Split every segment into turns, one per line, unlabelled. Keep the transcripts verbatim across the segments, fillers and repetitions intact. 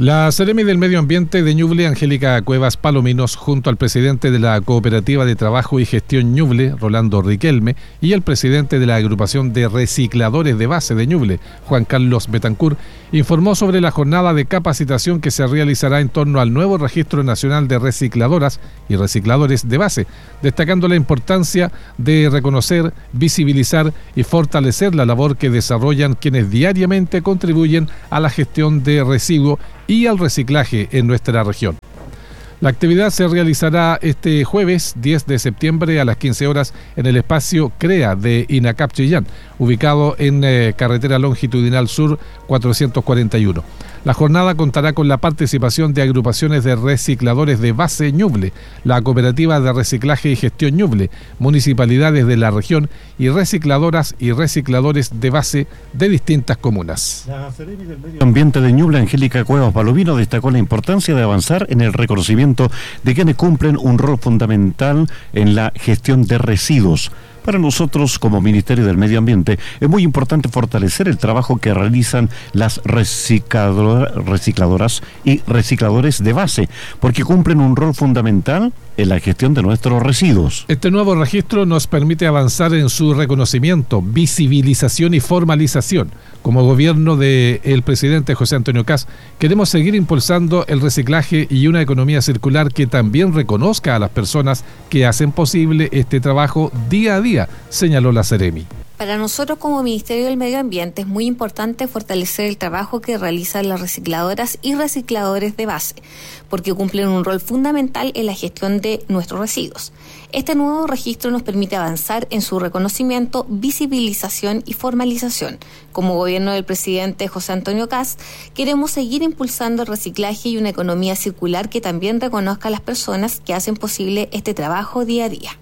La Seremi del Medio Ambiente de Ñuble, Angélica Cuevas Palominos, junto al presidente de la Cooperativa de Trabajo y Gestión Ñuble, Rolando Riquelme, y el presidente de la Agrupación de Recicladores de Base de Ñuble, Juan Carlos Betancur, informó sobre la jornada de capacitación que se realizará en torno al nuevo Registro Nacional de Recicladoras y Recicladores de Base, destacando la importancia de reconocer, visibilizar y fortalecer la labor que desarrollan quienes diariamente contribuyen a la gestión de residuos y al reciclaje en nuestra región. La actividad se realizará este jueves diez de septiembre a las quince horas en el espacio CREA de INACAP Chillán, ubicado en eh, Carretera Longitudinal Sur cuatrocientos cuarenta y uno. La jornada contará con la participación de agrupaciones de recicladores de base Ñuble, la Cooperativa de Reciclaje y Gestión Ñuble, municipalidades de la región y recicladoras y recicladores de base de distintas comunas.
La Seremi del Medio Ambiente de Ñuble, Angélica Cuevas Palomino, destacó la importancia de avanzar en el reconocimiento de quienes cumplen un rol fundamental en la gestión de residuos. Para nosotros, como Ministerio del Medio Ambiente, es muy importante fortalecer el trabajo que realizan las reciclador, recicladoras y recicladores de base, porque cumplen un rol fundamental en la gestión de nuestros residuos.
Este nuevo registro nos permite avanzar en su reconocimiento, visibilización y formalización. Como gobierno del presidente José Antonio Kast, queremos seguir impulsando el reciclaje y una economía circular que también reconozca a las personas que hacen posible este trabajo día a día, señaló la Seremi.
Para nosotros como Ministerio del Medio Ambiente es muy importante fortalecer el trabajo que realizan las recicladoras y recicladores de base, porque cumplen un rol fundamental en la gestión de nuestros residuos. Este nuevo registro nos permite avanzar en su reconocimiento, visibilización y formalización. Como gobierno del presidente José Antonio Kast, queremos seguir impulsando el reciclaje y una economía circular que también reconozca a las personas que hacen posible este trabajo día a día.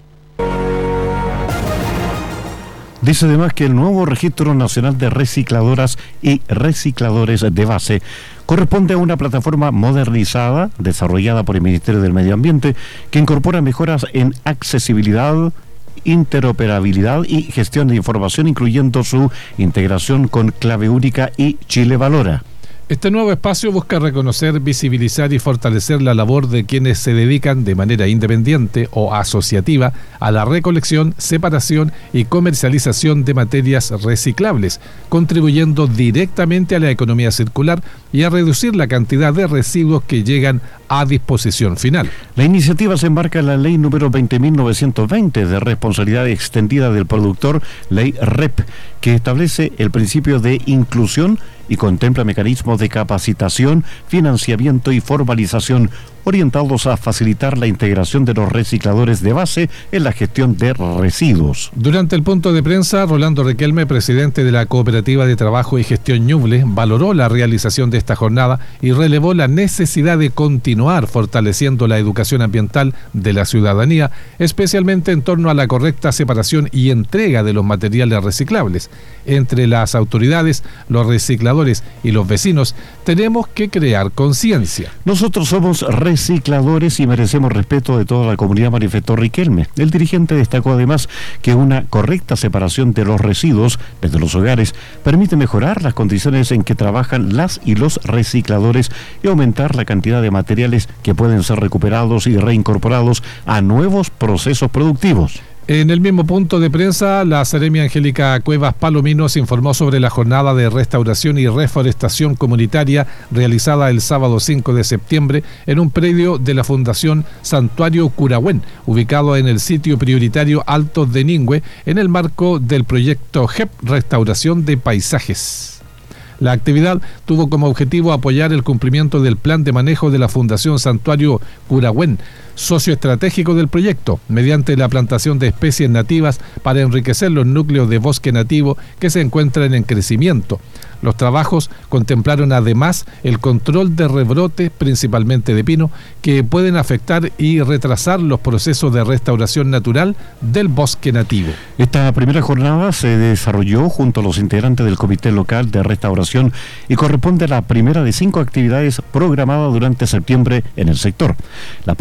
Dice además que el nuevo Registro Nacional de Recicladoras y Recicladores de Base corresponde a una plataforma modernizada, desarrollada por el Ministerio del Medio Ambiente, que incorpora mejoras en accesibilidad, interoperabilidad y gestión de información, incluyendo su integración con Clave Única y Chile Valora.
Este nuevo espacio busca reconocer, visibilizar y fortalecer la labor de quienes se dedican de manera independiente o asociativa a la recolección, separación y comercialización de materias reciclables, contribuyendo directamente a la economía circular y a reducir la cantidad de residuos que llegan a disposición final.
La iniciativa se enmarca en la ley número veinte mil novecientos veinte de responsabilidad extendida del productor, ley R E P, que establece el principio de inclusión y contempla mecanismos de capacitación, financiamiento y formalización orientados a facilitar la integración de los recicladores de base en la gestión de residuos.
Durante el punto de prensa, Rolando Riquelme, presidente de la Cooperativa de Trabajo y Gestión Ñuble, valoró la realización de esta jornada y relevó la necesidad de continuar fortaleciendo la educación ambiental de la ciudadanía, especialmente en torno a la correcta separación y entrega de los materiales reciclables. Entre las autoridades, los recicladores y los vecinos, tenemos que crear conciencia.
Nosotros somos recicladores y merecemos respeto de toda la comunidad, manifestó Riquelme. El dirigente destacó además que una correcta separación de los residuos desde los hogares permite mejorar las condiciones en que trabajan las y los recicladores y aumentar la cantidad de materiales que pueden ser recuperados y reincorporados a nuevos procesos productivos.
En el mismo punto de prensa, la Seremi Angélica Cuevas Palominos informó sobre la jornada de restauración y reforestación comunitaria realizada el sábado cinco de septiembre en un predio de la Fundación Santuario Curahuen, ubicado en el sitio prioritario Altos de Ningüe, en el marco del proyecto G E P Restauración de Paisajes. La actividad tuvo como objetivo apoyar el cumplimiento del plan de manejo de la Fundación Santuario Curahuen, socio estratégico del proyecto, mediante la plantación de especies nativas para enriquecer los núcleos de bosque nativo que se encuentran en crecimiento. Los trabajos contemplaron además el control de rebrotes, principalmente de pino, que pueden afectar y retrasar los procesos de restauración natural del bosque nativo.
Esta primera jornada se desarrolló junto a los integrantes del Comité Local de Restauración y corresponde a la primera de cinco actividades programadas durante septiembre en el sector. La próxima jornada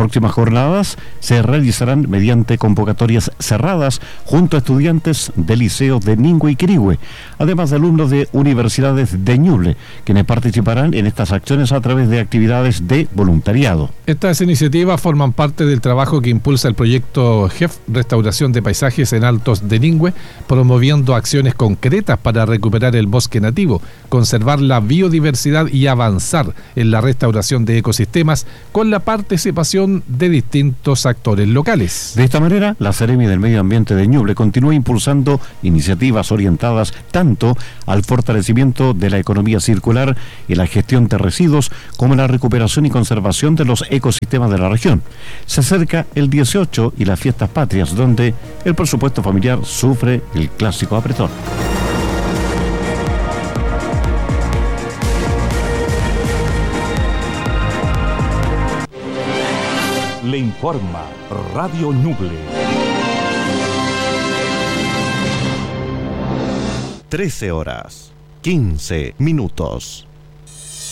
jornadas se realizarán mediante convocatorias cerradas junto a estudiantes del liceo de Ningüe y Quirihue, además de alumnos de universidades de Ñuble, quienes participarán en estas acciones a través de actividades de voluntariado.
Estas iniciativas forman parte del trabajo que impulsa el proyecto G E F, Restauración de Paisajes en Altos de Ningüe, promoviendo acciones concretas para recuperar el bosque nativo, conservar la biodiversidad y avanzar en la restauración de ecosistemas con la participación de distintos actores locales.
De esta manera, la Seremi del Medio Ambiente de Ñuble continúa impulsando iniciativas orientadas tanto al fortalecimiento de la economía circular y la gestión de residuos como la recuperación y conservación de los ecosistemas de la región. Se acerca el dieciocho y las fiestas patrias, donde el presupuesto familiar sufre el clásico apretón.
Le informa Radio Ñuble. trece horas, quince minutos.